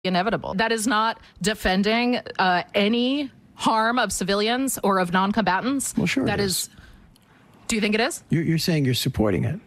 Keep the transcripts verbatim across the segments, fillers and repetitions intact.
inevitable. That is not defending uh, any harm of civilians or of non-combatants. Well, sure. That it is. is. Do you think it is? You're, you're saying you're supporting it.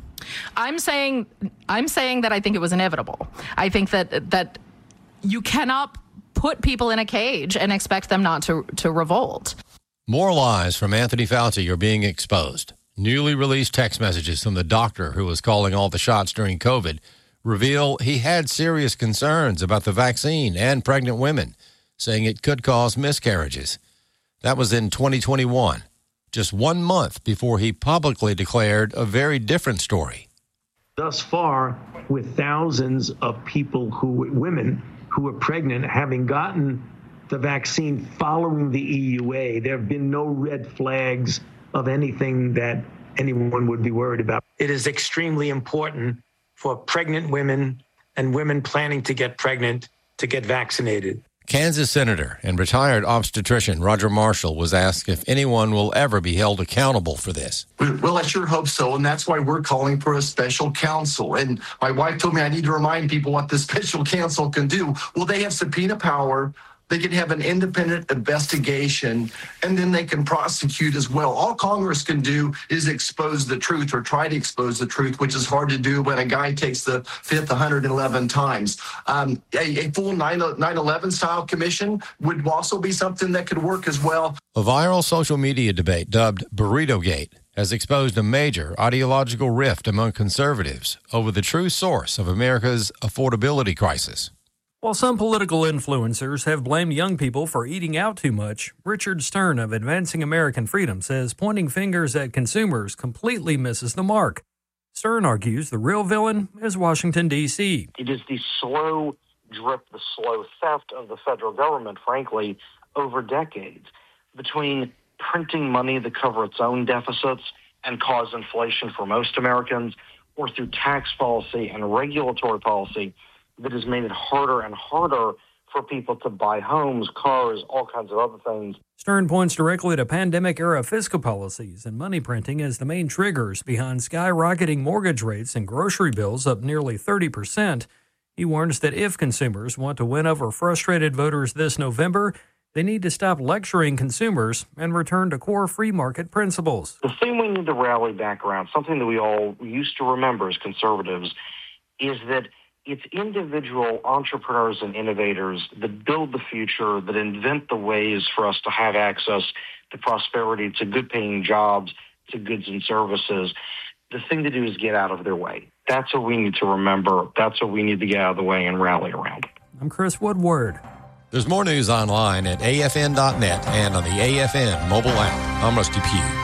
I'm saying I'm saying that I think it was inevitable. I think that that you cannot put people in a cage and expect them not to to revolt. More lies from Anthony Fauci are being exposed. Newly released text messages from the doctor who was calling all the shots during COVID reveal he had serious concerns about the vaccine and pregnant women, saying it could cause miscarriages. That was in twenty twenty-one, just one month before he publicly declared a very different story. Thus far, with thousands of people who, women who are pregnant, having gotten the vaccine following the E U A, there have been no red flags of anything that anyone would be worried about. It is extremely important for pregnant women and women planning to get pregnant to get vaccinated. Kansas Senator and retired obstetrician Roger Marshall was asked if anyone will ever be held accountable for this. Well, I sure hope so, and that's why we're calling for a special counsel. And my wife told me I need to remind people what the special counsel can do. Well, they have subpoena power. They can have an independent investigation, and then they can prosecute as well. All Congress can do is expose the truth or try to expose the truth, which is hard to do when a guy takes the fifth one hundred eleven times. Um, a, a full nine eleven style commission would also be something that could work as well. A viral social media debate dubbed Burrito-Gate has exposed a major ideological rift among conservatives over the true source of America's affordability crisis. While some political influencers have blamed young people for eating out too much, Richard Stern of Advancing American Freedom says pointing fingers at consumers completely misses the mark. Stern argues the real villain is Washington, D C It is the slow drip, the slow theft of the federal government, frankly, over decades, between printing money to cover its own deficits and cause inflation for most Americans, or through tax policy and regulatory policy that has made it harder and harder for people to buy homes, cars, all kinds of other things. Stern points directly to pandemic-era fiscal policies and money printing as the main triggers behind skyrocketing mortgage rates and grocery bills up nearly thirty percent. He warns that if consumers want to win over frustrated voters this November, they need to stop lecturing consumers and return to core free market principles. The thing we need to rally back around, something that we all used to remember as conservatives, is that it's individual entrepreneurs and innovators that build the future, that invent the ways for us to have access to prosperity, to good-paying jobs, to goods and services. The thing to do is get out of their way. That's what we need to remember. That's what we need to get out of the way and rally around. I'm Chris Woodward. There's more news online at A F N dot net and on the A F N mobile app. I'm Rusty Pugh.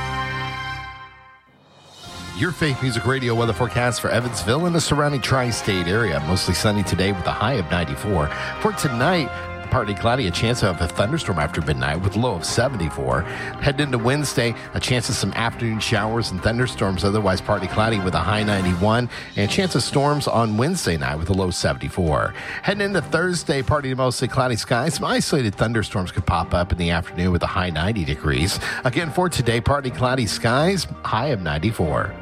Your Faith Music Radio weather forecast for Evansville and the surrounding tri-state area. Mostly sunny today with a high of ninety-four. For tonight, partly cloudy, a chance of a thunderstorm after midnight with a low of seventy-four. Heading into Wednesday, a chance of some afternoon showers and thunderstorms, otherwise partly cloudy with a high ninety-one, and a chance of storms on Wednesday night with a low seventy-four. Heading into Thursday, partly mostly cloudy skies. Some isolated thunderstorms could pop up in the afternoon with a high ninety degrees. Again, for today, partly cloudy skies, high of ninety-four.